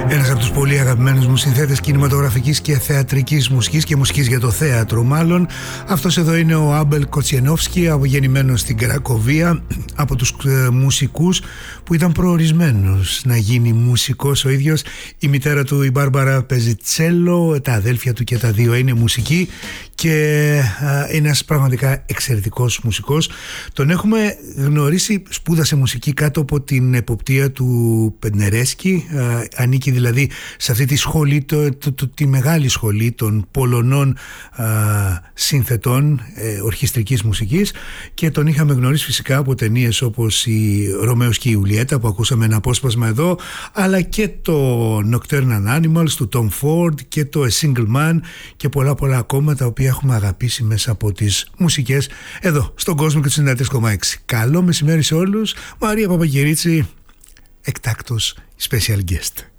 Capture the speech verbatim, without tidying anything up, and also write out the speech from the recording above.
Ένας από τους πολύ αγαπημένους μου συνθέτες κινηματογραφικής και θεατρικής μουσικής και μουσικής για το θέατρο μάλλον. Αυτός εδώ είναι ο Άμπελ Κοτσιενόφσκι, γεννημένος στην Κρακοβία, από τους ε, μουσικούς που ήταν προορισμένος να γίνει μουσικός ο ίδιος. Η μητέρα του, η Μπάρμπαρα, παίζει τσέλο, τα αδέλφια του και τα δύο είναι μουσικοί και ε, είναι ένας πραγματικά εξαιρετικός μουσικός. Τον έχουμε γνωρίσει, σπούδασε μουσική κάτω από την εποπτεία του Πεντνερέσκι, ε, ανήκει δηλαδή σε αυτή τη σχολή, το, το, το, τη μεγάλη σχολή των Πολωνών α, συνθετών ε, ορχιστρικής μουσικής, και τον είχαμε γνωρίσει φυσικά από ταινίες όπως η Ρωμαίος και η Ιουλιέτα που ακούσαμε ένα απόσπασμα εδώ, αλλά και το Nocturnal Animals του Tom Ford και το A Single Man και πολλά πολλά ακόμα, τα οποία έχουμε αγαπήσει μέσα από τις μουσικές εδώ στον κόσμο και του ενενήντα τρία κόμμα έξι. Καλό μεσημέρι σε όλους. Μαρία Παπακυρίτσι, εκτάκτος special guest.